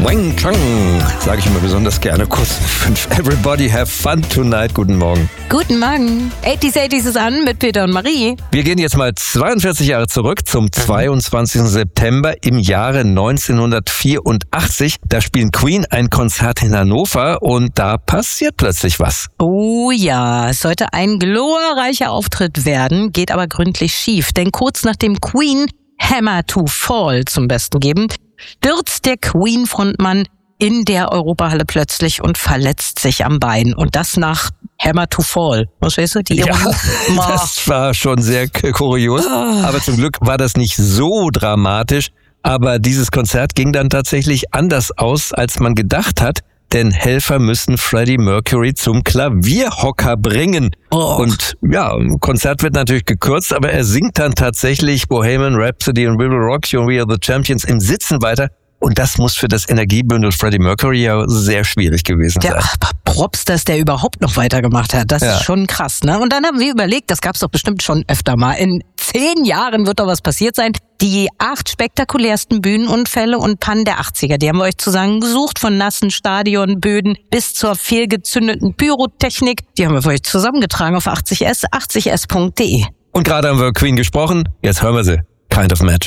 Wang Chang, sage ich immer besonders gerne, kurz um 5. Everybody have fun tonight. Guten Morgen. Guten Morgen. 80s ist an mit Peter und Marie. Wir gehen jetzt mal 42 Jahre zurück zum 22. September im Jahre 1984. Da spielen Queen ein Konzert in Hannover und da passiert plötzlich was. Oh ja, es sollte ein glorreicher Auftritt werden, geht aber gründlich schief. Denn kurz nachdem Queen Hammer to Fall zum Besten geben, stürzt der Queen-Frontmann in der Europahalle plötzlich und verletzt sich am Bein. Und das nach Hammer to Fall. Was weißt du? Ja, das war schon sehr kurios. Aber zum Glück war das nicht so dramatisch. Aber dieses Konzert ging dann tatsächlich anders aus, als man gedacht hat. Denn Helfer müssen Freddie Mercury zum Klavierhocker bringen. Und ja, ein Konzert wird natürlich gekürzt, aber er singt dann tatsächlich Bohemian Rhapsody und We Will Rock You, We Are the Champions im Sitzen weiter. Und das muss für das Energiebündel Freddie Mercury ja sehr schwierig gewesen sein. Ja, Props, dass der überhaupt noch weitergemacht hat. Das ist schon krass, ne? Und dann haben wir überlegt, das gab's doch bestimmt schon öfter mal. In 10 Jahren wird doch was passiert sein. Die 8 spektakulärsten Bühnenunfälle und Pannen der 80er, die haben wir euch zusammengesucht, von nassen Stadionböden bis zur fehlgezündeten Pyrotechnik. Die haben wir für euch zusammengetragen auf 80s, 80s.de. Und gerade haben wir Queen gesprochen, jetzt hören wir sie. Kind of Magic.